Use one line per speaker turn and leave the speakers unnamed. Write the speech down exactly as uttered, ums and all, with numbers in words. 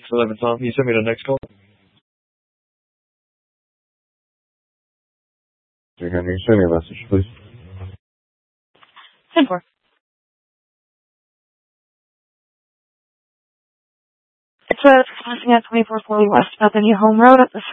eleven Tom, can you send me the next call? Okay, honey, send me a message, please.
ten four. It's uh, passing at twenty-four forty West Bethany Home Road at the